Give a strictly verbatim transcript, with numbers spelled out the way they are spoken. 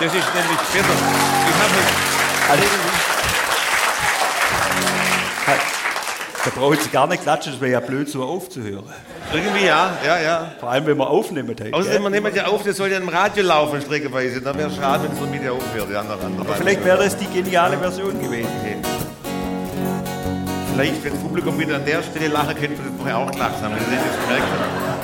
Das ist nämlich besser. Ich habe Also, da braucht Sie gar nicht klatschen, das wäre ja blöd, so aufzuhören. irgendwie, ja, ja, ja. Vor allem, wenn wir aufnehmen. Hey, Außerdem, man nimmt ja auf, das soll ja im Radio laufen, streckeweise. Dann wäre es schade, wenn es so mit dir aufhört. Die andere, andere Aber vielleicht wäre das die geniale Version gewesen. Okay. Vielleicht, wenn das Publikum wieder an der Stelle lachen könnte, das vorher auch gelacht haben, wenn sie das gemerkt haben.